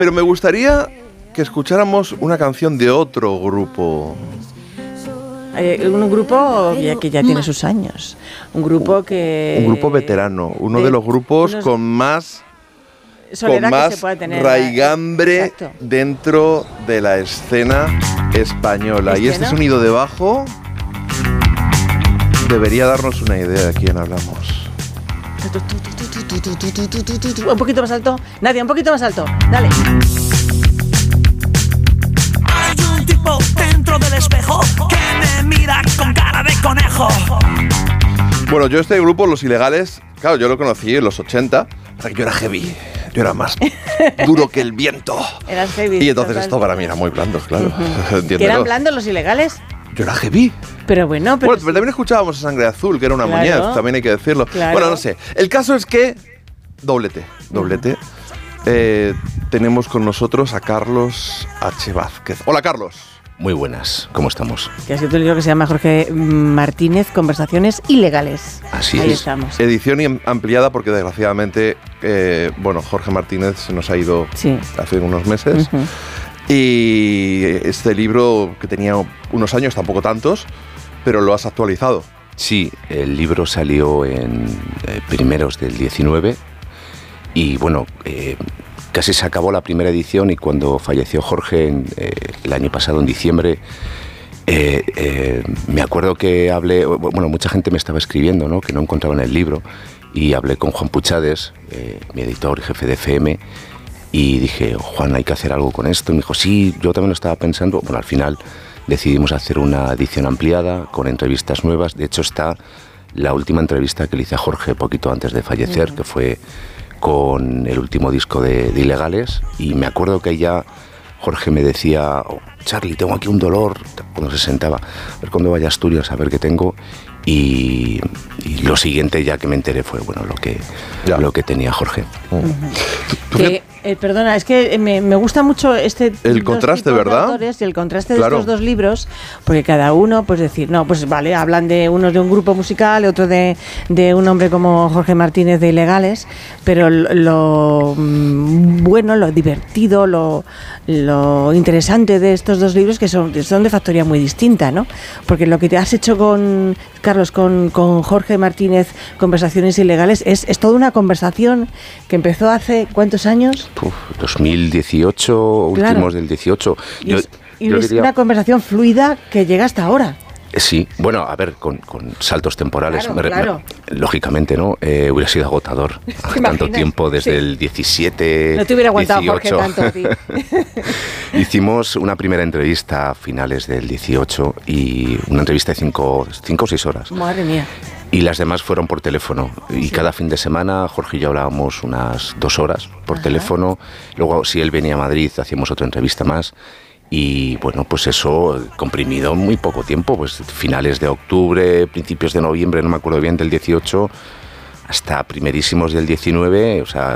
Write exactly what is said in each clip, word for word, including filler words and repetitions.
Pero me gustaría que escucháramos una canción de otro grupo. Eh, un grupo ya que ya tiene sus años. Un grupo que... Un grupo veterano. Uno de, de los grupos unos, con más... Soledad con más que se puede tener, raigambre exacto. dentro de la escena española. ¿Este, y este no? sonido de bajo debería darnos una idea de quién hablamos. Un poquito más alto. Nadia, un poquito más alto. Dale. Hay un tipo dentro del espejo que me mira con cara de conejo. Bueno, yo este grupo, Los Ilegales, claro, yo lo conocí en los ochenta. Yo era heavy. Yo era más duro que el viento. Eras heavy. Y entonces total. esto para mí era muy blando, claro. Uh-huh. ¿Que eran blandos los Ilegales? Yo era heavy. Pero bueno, pero... Bueno, pero también escuchábamos a Sangre Azul, que era una Claro. muñez, también hay que decirlo. Claro. Bueno, no sé. El caso es que... Doblete, doblete. Eh, tenemos con nosotros a Carlos H. Vázquez. Hola, Carlos. Muy buenas, ¿cómo estamos? Que ha sido un libro que se llama Jorge Martínez, Conversaciones Ilegales. Así Ahí es. estamos. Edición ampliada porque desgraciadamente, eh, bueno, Jorge Martínez se nos ha ido Sí. hace unos meses. Uh-huh. Y este libro, que tenía unos años, tampoco tantos, pero lo has actualizado. Sí, el libro salió en eh, primeros del diecinueve y bueno, eh, casi se acabó la primera edición y cuando falleció Jorge en, eh, el año pasado, en diciembre, eh, eh, me acuerdo que hablé, bueno, mucha gente me estaba escribiendo, ¿no?, que no encontraban el libro, y hablé con Juan Puchades, eh, mi editor y jefe de F M, y dije, Juan, hay que hacer algo con esto. Y me dijo, sí, yo también lo estaba pensando. Bueno, al final decidimos hacer una edición ampliada con entrevistas nuevas. De hecho, está la última entrevista que le hice a Jorge poquito antes de fallecer, uh-huh. que fue con el último disco de, de Ilegales. Y me acuerdo que ya Jorge me decía, oh, Charlie, tengo aquí un dolor, cuando se sentaba, a ver cuándo vaya a Asturias, a ver qué tengo. Y, y lo siguiente ya que me enteré fue bueno lo que ya. lo que tenía Jorge. Uh-huh. Que, eh, perdona, es que me, me gusta mucho este el contraste, ¿verdad? Y el contraste de claro. estos dos libros, porque cada uno, pues decir, no, pues vale, hablan de unos de un grupo musical, otro de, de un hombre como Jorge Martínez de Ilegales, pero lo, lo bueno, lo divertido, lo, lo interesante de estos dos libros que son, son de factoría muy distinta, ¿no? Porque lo que te has hecho con Carlos, con, con Jorge Martínez, Conversaciones Ilegales, es, es toda una conversación que empezó hace ¿cuántos años? Uf, dos mil dieciocho, claro. Últimos del dieciocho. Y es, yo, y yo es diría, una conversación fluida que llega hasta ahora. Sí, bueno, a ver, con, con saltos temporales, claro, me, claro. Me, lógicamente, ¿no? Eh, hubiera sido agotador tanto tiempo, desde sí. el diecisiete, no te hubiera aguantado dieciocho. Jorge tanto a ti. Hicimos una primera entrevista a finales del dieciocho y una entrevista de cinco, cinco o seis horas. Madre mía. Y las demás fueron por teléfono. Y sí. cada fin de semana Jorge y yo hablábamos unas dos horas por Ajá. teléfono. Luego, si él venía a Madrid, hacíamos otra entrevista más. Y bueno, pues eso comprimido en muy poco tiempo, pues finales de octubre, principios de noviembre, no me acuerdo bien, del dieciocho, hasta primerísimos del diecinueve, o sea,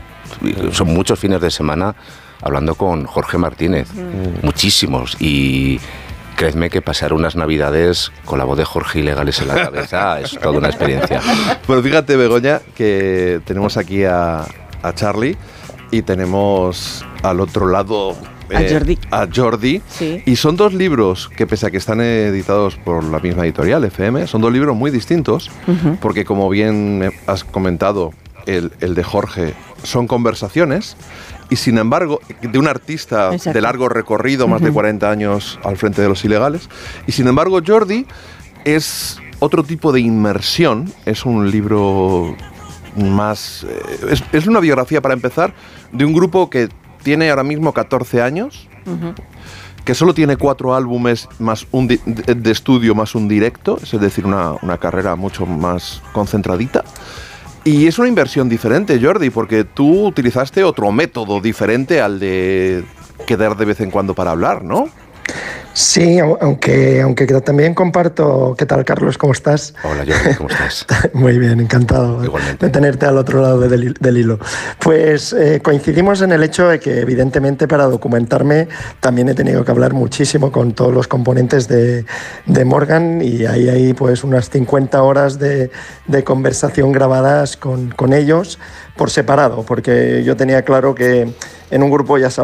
son muchos fines de semana hablando con Jorge Martínez, mm. muchísimos, y créeme que pasar unas navidades con la voz de Jorge Ilegales en la cabeza es toda una experiencia. Bueno, fíjate, Begoña, que tenemos aquí a, a Charlie y tenemos al otro lado... A Jordi. Eh, a Jordi. Sí. Y son dos libros que, pese a que están editados por la misma editorial, F M, son dos libros muy distintos, uh-huh. porque, como bien has comentado, el, el de Jorge son conversaciones, y sin embargo, de un artista Exacto. de largo recorrido, más uh-huh. de cuarenta años al frente de Los Ilegales, y sin embargo, Jordi es otro tipo de inmersión, es un libro más... Eh, es, es una biografía, para empezar, de un grupo que tiene ahora mismo catorce años, uh-huh. que solo tiene cuatro álbumes más un di- de estudio más un directo, es decir, una, una carrera mucho más concentradita. Y es una inversión diferente, Jordi, porque tú utilizaste otro método diferente al de quedar de vez en cuando para hablar, ¿no? Sí, aunque, aunque también comparto... ¿Qué tal, Carlos? ¿Cómo estás? Hola, Jordi, ¿cómo estás? Muy bien, encantado Igualmente. de tenerte al otro lado del, del hilo. Pues eh, coincidimos en el hecho de que, evidentemente, para documentarme también he tenido que hablar muchísimo con todos los componentes de, de Morgan, y ahí hay pues unas cincuenta horas de, de conversación grabadas con, con ellos por separado, porque yo tenía claro que en un grupo, ya sabes,